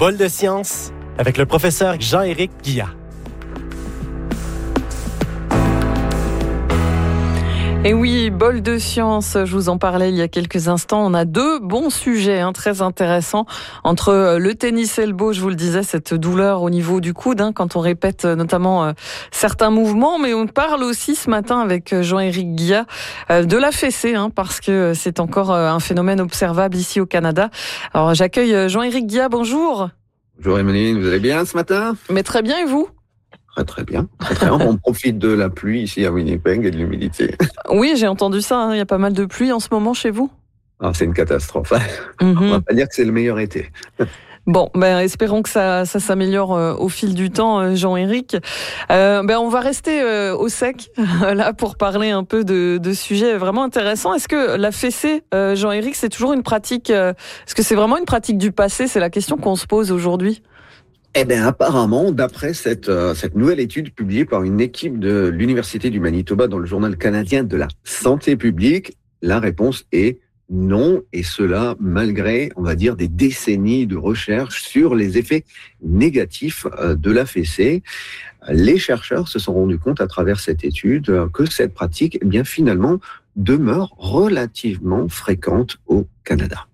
Bol de science avec le professeur Jean-Éric Guillat. Et oui, bol de science, je vous en parlais il y a quelques instants. On a deux bons sujets très intéressants. Entre le tennis elbow, je vous le disais, cette douleur au niveau du coude, quand on répète notamment certains mouvements. Mais on parle aussi ce matin avec Jean-Éric Guillat de la fessée, parce que c'est encore un phénomène observable ici au Canada. Alors j'accueille Jean-Éric Guillat, bonjour. Bonjour Emeline, vous allez bien ce matin ? Mais très bien, et vous ? Très bien. On profite de la pluie ici à Winnipeg et de l'humidité. Oui, j'ai entendu ça. Il y a pas mal de pluie en ce moment chez vous. C'est une catastrophe. On va pas dire que c'est le meilleur été. Bon, espérons que ça s'améliore au fil du temps, Jean-Éric. On va rester au sec là pour parler un peu de sujets vraiment intéressants. Est-ce que la fessée, Jean-Éric, c'est toujours une pratique est-ce que c'est vraiment une pratique du passé ? C'est la question qu'on se pose aujourd'hui. Apparemment, d'après cette nouvelle étude publiée par une équipe de l'Université du Manitoba dans le Journal canadien de la santé publique, la réponse est non, et cela malgré, on va dire, des décennies de recherche sur les effets négatifs de la fessée. Les chercheurs se sont rendus compte à travers cette étude que cette pratique, finalement, demeure relativement fréquente au Canada.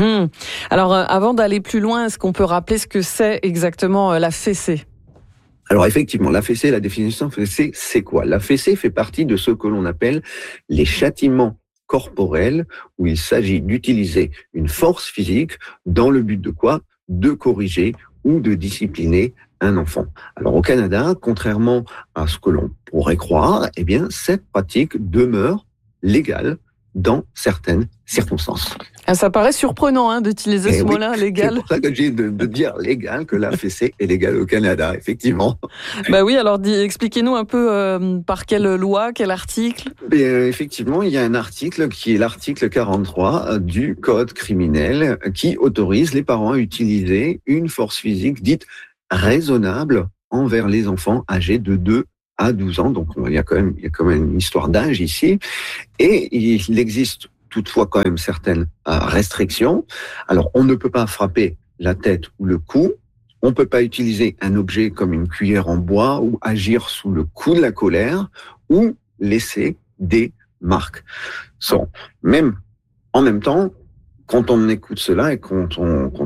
Alors, avant d'aller plus loin, est-ce qu'on peut rappeler ce que c'est exactement la fessée ? Alors effectivement, la fessée, la définition de fessée, c'est quoi ? La fessée fait partie de ce que l'on appelle les châtiments corporels, où il s'agit d'utiliser une force physique dans le but de quoi ? De corriger ou de discipliner un enfant. Alors au Canada, contrairement à ce que l'on pourrait croire, cette pratique demeure légale dans certaines circonstances. Ça paraît surprenant d'utiliser ce mot-là, légal. C'est pour ça que j'ai de dire légal, que la fessée est légale au Canada, effectivement. Oui, alors expliquez-nous un peu par quelle loi, quel article ? Effectivement, il y a un article qui est l'article 43 du Code criminel qui autorise les parents à utiliser une force physique dite raisonnable envers les enfants âgés de 2 à 12 ans, donc il y a quand même une histoire d'âge ici, et il existe toutefois quand même certaines restrictions. Alors, on ne peut pas frapper la tête ou le cou, on ne peut pas utiliser un objet comme une cuillère en bois ou agir sous le coup de la colère ou laisser des marques. Même en même temps, quand on écoute cela et quand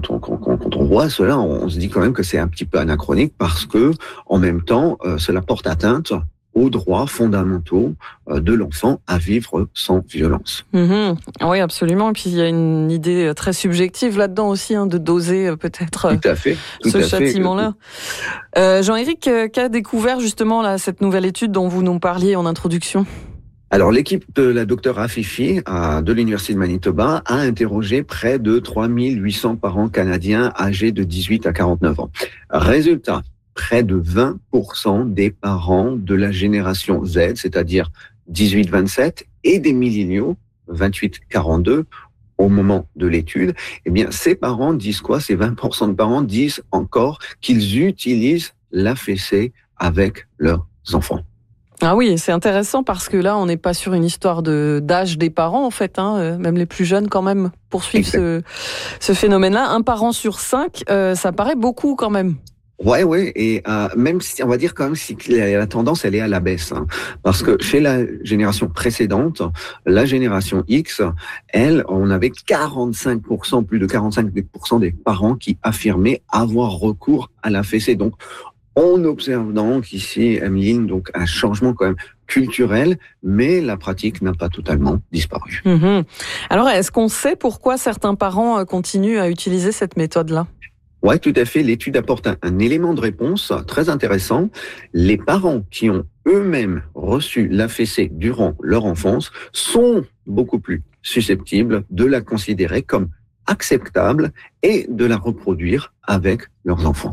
on voit cela, on se dit quand même que c'est un petit peu anachronique parce que, en même temps, cela porte atteinte aux droits fondamentaux de l'enfant à vivre sans violence. Oui, absolument. Et puis il y a une idée très subjective là-dedans aussi, de doser peut-être ce châtiment-là. Jean-Éric, qu'a découvert justement cette nouvelle étude dont vous nous parliez en introduction ? Alors, l'équipe de la docteure Afifi de l'Université de Manitoba a interrogé près de 3800 parents canadiens âgés de 18 à 49 ans. Résultat, près de 20% des parents de la génération Z, c'est-à-dire 18-27, et des milléniaux, 28-42, au moment de l'étude, ces parents disent quoi ? Ces 20% de parents disent encore qu'ils utilisent la fessée avec leurs enfants. Ah oui, c'est intéressant parce que là, on n'est pas sur une histoire d'âge des parents, en fait. Même les plus jeunes, quand même, poursuivent ce phénomène-là. 1 parent sur 5, ça paraît beaucoup, quand même. Ouais, et même si on va dire quand même si la tendance elle est à la baisse, parce que chez la génération précédente, la génération X, on avait 45%, plus de 45% des parents qui affirmaient avoir recours à la fessée. Donc on observe donc ici, Emeline, donc un changement quand même culturel, mais la pratique n'a pas totalement disparu. Alors, est-ce qu'on sait pourquoi certains parents continuent à utiliser cette méthode-là ? Oui, tout à fait. L'étude apporte un élément de réponse très intéressant. Les parents qui ont eux-mêmes reçu la fessée durant leur enfance sont beaucoup plus susceptibles de la considérer comme acceptable et de la reproduire avec leurs enfants.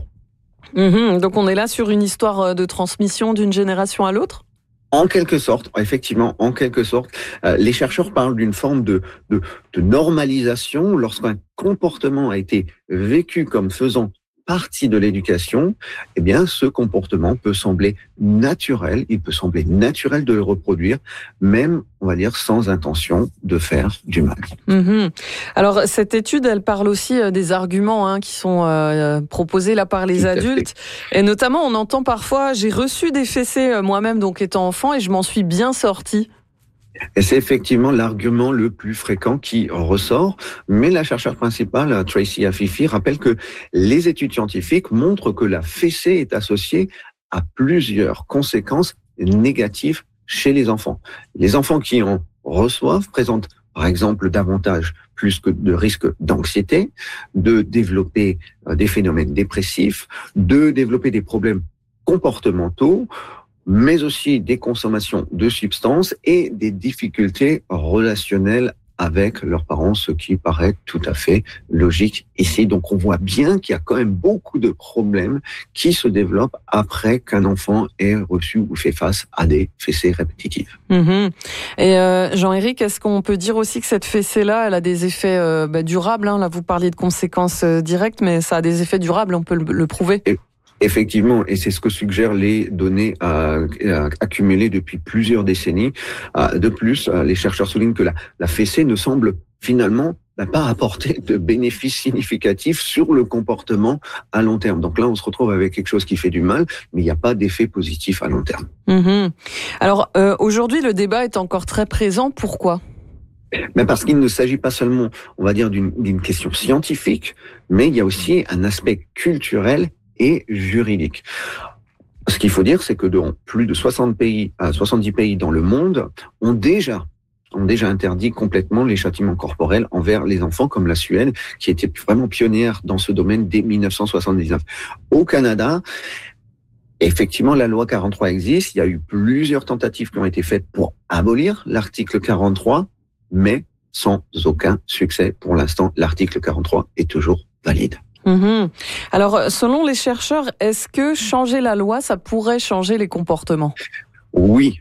Donc on est là sur une histoire de transmission d'une génération à l'autre ? En quelque sorte, effectivement, les chercheurs parlent d'une forme de normalisation lorsqu'un comportement a été vécu comme faisant partie de l'éducation, eh bien, ce comportement peut sembler naturel. Il peut sembler naturel de le reproduire, même, on va dire, sans intention de faire du mal. Alors, cette étude, elle parle aussi des arguments qui sont proposés là par les adultes. Et notamment, on entend parfois, j'ai reçu des fessées moi-même, donc étant enfant, et je m'en suis bien sorti. Et c'est effectivement l'argument le plus fréquent qui ressort. Mais la chercheure principale, Tracy Afifi, rappelle que les études scientifiques montrent que la fessée est associée à plusieurs conséquences négatives chez les enfants. Les enfants qui en reçoivent présentent, par exemple, davantage plus que de risques d'anxiété, de développer des phénomènes dépressifs, de développer des problèmes comportementaux, mais aussi des consommations de substances et des difficultés relationnelles avec leurs parents, ce qui paraît tout à fait logique ici. Donc on voit bien qu'il y a quand même beaucoup de problèmes qui se développent après qu'un enfant ait reçu ou fait face à des fessées répétitives. Et Jean-Éric, est-ce qu'on peut dire aussi que cette fessée-là, elle a des effets durables, Là, vous parliez de conséquences directes, mais ça a des effets durables, on peut le prouver. Effectivement, et c'est ce que suggèrent les données accumulées depuis plusieurs décennies. De plus, les chercheurs soulignent que la fessée ne semble finalement pas apporter de bénéfices significatifs sur le comportement à long terme. Donc là, on se retrouve avec quelque chose qui fait du mal, mais il n'y a pas d'effet positif à long terme. Alors, aujourd'hui, le débat est encore très présent. Pourquoi ? Mais parce qu'il ne s'agit pas seulement, on va dire, d'une question scientifique, mais il y a aussi un aspect culturel et juridique. Ce qu'il faut dire, c'est que dans plus de 70 pays dans le monde ont déjà interdit complètement les châtiments corporels envers les enfants, comme la Suède, qui était vraiment pionnière dans ce domaine dès 1979. Au Canada, effectivement, la loi 43 existe. Il y a eu plusieurs tentatives qui ont été faites pour abolir l'article 43, mais sans aucun succès. Pour l'instant, l'article 43 est toujours valide. Alors, selon les chercheurs, est-ce que changer la loi, ça pourrait changer les comportements ? Oui.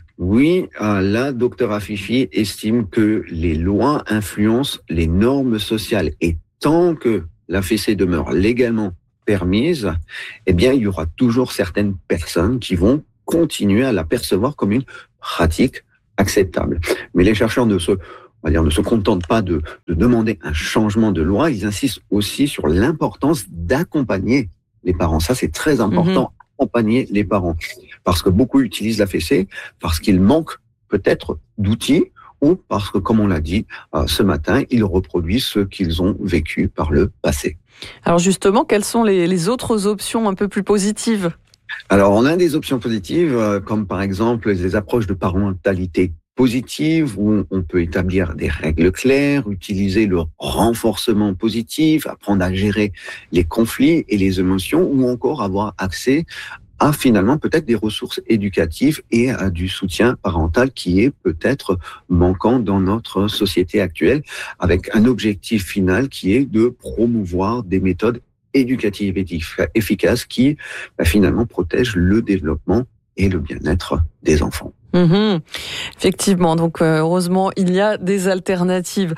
La docteure Afifi estime que les lois influencent les normes sociales. Et tant que la fessée demeure légalement permise, eh bien, il y aura toujours certaines personnes qui vont continuer à la percevoir comme une pratique acceptable. Mais les chercheurs ne se contentent pas de demander un changement de loi, ils insistent aussi sur l'importance d'accompagner les parents. Ça, c'est très important, accompagner les parents. Parce que beaucoup utilisent la fessée, parce qu'il manque peut-être d'outils, ou parce que, comme on l'a dit ce matin, ils reproduisent ce qu'ils ont vécu par le passé. Alors justement, quelles sont les autres options un peu plus positives ? Alors, on a des options positives, comme par exemple les approches de parentalité positive, où on peut établir des règles claires, utiliser le renforcement positif, apprendre à gérer les conflits et les émotions, ou encore avoir accès à finalement peut-être des ressources éducatives et à du soutien parental qui est peut-être manquant dans notre société actuelle, avec un objectif final qui est de promouvoir des méthodes éducatives efficaces qui finalement protègent le développement et le bien-être des enfants. Effectivement, donc heureusement il y a des alternatives.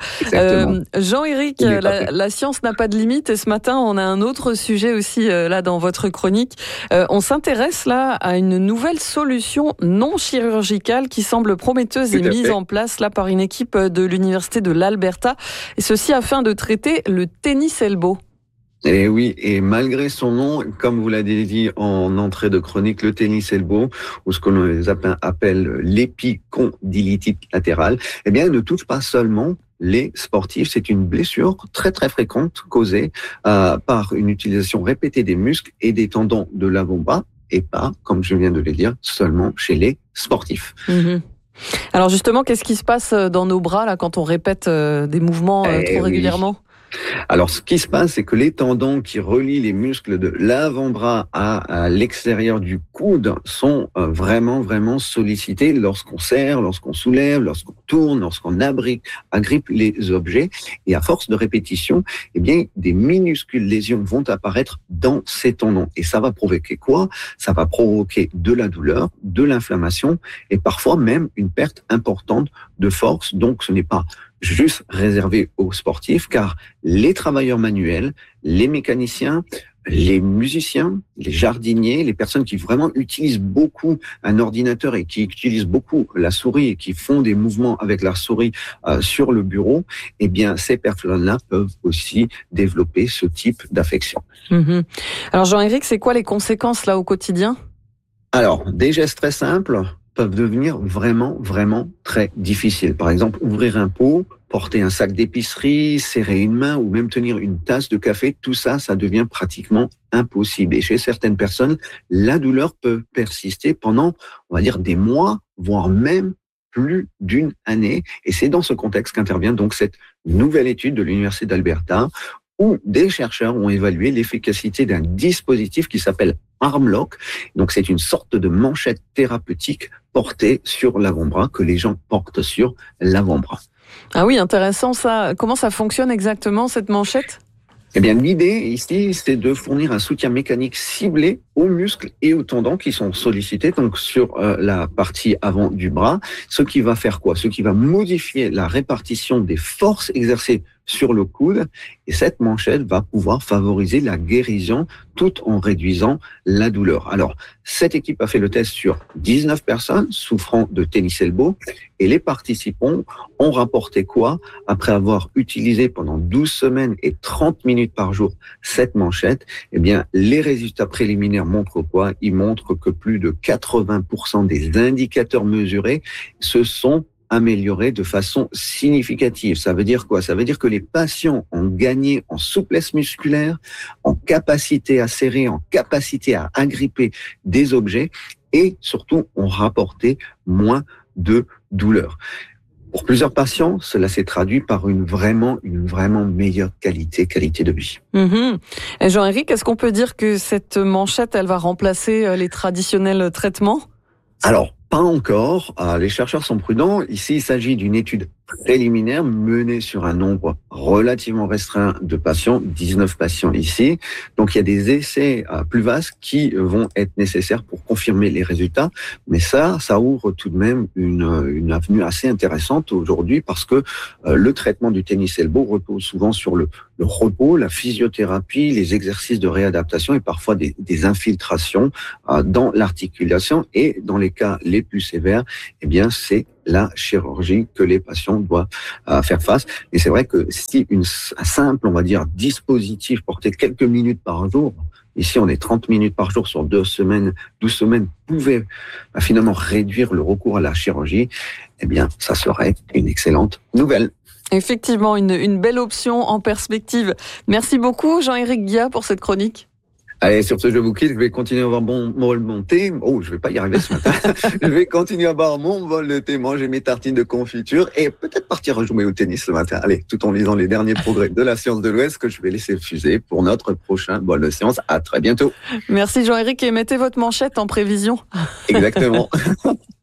Jean-Éric, la science n'a pas de limite, et ce matin on a un autre sujet aussi là dans votre chronique. On s'intéresse là à une nouvelle solution non chirurgicale qui semble prometteuse et mise en place là par une équipe de l'université de l'Alberta, et ceci afin de traiter le tennis elbow. Et oui, et malgré son nom, comme vous l'avez dit en entrée de chronique, le tennis elbow, ou ce que l'on appelle l'épicondylite latérale, eh bien, elle ne touche pas seulement les sportifs. C'est une blessure très très fréquente causée par une utilisation répétée des muscles et des tendons de l'avant-bras, et pas, comme je viens de le dire, seulement chez les sportifs. Alors justement, qu'est-ce qui se passe dans nos bras là quand on répète des mouvements trop régulièrement ? Alors, ce qui se passe, c'est que les tendons qui relient les muscles de l'avant-bras à l'extérieur du coude sont vraiment sollicités lorsqu'on serre, lorsqu'on soulève, lorsqu'on tourne, lorsqu'on agrippe les objets. Et à force de répétition, eh bien, des minuscules lésions vont apparaître dans ces tendons. Et ça va provoquer quoi ? Ça va provoquer de la douleur, de l'inflammation et parfois même une perte importante de force. Donc, ce n'est pas juste réservé aux sportifs, car les travailleurs manuels, les mécaniciens, les musiciens, les jardiniers, les personnes qui vraiment utilisent beaucoup un ordinateur et qui utilisent beaucoup la souris et qui font des mouvements avec la souris sur le bureau, eh bien, ces personnes-là peuvent aussi développer ce type d'affection. Alors Jean-Éric, c'est quoi les conséquences là au quotidien ? Alors, des gestes très simples peuvent devenir vraiment très difficiles. Par exemple, ouvrir un pot, porter un sac d'épicerie, serrer une main ou même tenir une tasse de café, tout ça, ça devient pratiquement impossible. Et chez certaines personnes, la douleur peut persister pendant, on va dire, des mois, voire même plus d'une année. Et c'est dans ce contexte qu'intervient donc cette nouvelle étude de l'Université d'Alberta où des chercheurs ont évalué l'efficacité d'un dispositif qui s'appelle ArmLock. Donc, c'est une sorte de manchette thérapeutique portée sur l'avant-bras, que les gens portent sur l'avant-bras. Ah oui, intéressant ça. Comment ça fonctionne exactement, cette manchette ? Eh bien, l'idée ici, c'est de fournir un soutien mécanique ciblé aux muscles et aux tendons qui sont sollicités, donc sur la partie avant du bras. Ce qui va faire quoi ? Ce qui va modifier la répartition des forces exercées sur le coude. Et cette manchette va pouvoir favoriser la guérison tout en réduisant la douleur. Alors, cette équipe a fait le test sur 19 personnes souffrant de tennis elbow et les participants ont rapporté quoi ? Après avoir utilisé pendant 12 semaines et 30 minutes par jour cette manchette, eh bien, les résultats préliminaires montrent quoi ? Ils montrent que plus de 80% des indicateurs mesurés se sont améliorés de façon significative. Ça veut dire quoi ? Ça veut dire que les patients ont gagné en souplesse musculaire, en capacité à serrer, en capacité à agripper des objets et surtout ont rapporté moins de douleur. Pour plusieurs patients, cela s'est traduit par une vraiment meilleure qualité de vie. Et Jean-Éric, est-ce qu'on peut dire que cette manchette, elle va remplacer les traditionnels traitements ? Alors, pas encore. Les chercheurs sont prudents. Ici, il s'agit d'une étude préliminaire menée sur un nombre relativement restreint de patients, 19 patients ici. Donc, il y a des essais plus vastes qui vont être nécessaires pour confirmer les résultats. Mais ça ouvre tout de même une avenue assez intéressante aujourd'hui parce que le traitement du tennis elbow repose souvent sur le repos, la physiothérapie, les exercices de réadaptation et parfois des infiltrations dans l'articulation. Et dans les cas les plus sévères, eh bien, c'est la chirurgie que les patients doivent faire face. Et c'est vrai que si un simple, on va dire, dispositif porté quelques minutes par jour, ici on est 30 minutes par jour sur 12 semaines, pouvait finalement réduire le recours à la chirurgie, eh bien, ça serait une excellente nouvelle. Effectivement, une belle option en perspective. Merci beaucoup Jean-Éric Guillat pour cette chronique. Allez, sur ce, je vous quitte. Je vais continuer à avoir mon bol de thé. Oh, je vais pas y arriver ce matin. Je vais continuer à boire mon bol de thé, manger mes tartines de confiture et peut-être partir jouer au tennis ce matin. Allez, tout en lisant les derniers progrès de la science de l'Ouest que je vais laisser fuser pour notre prochain bol de science. À très bientôt. Merci Jean-Éric et mettez votre manchette en prévision. Exactement.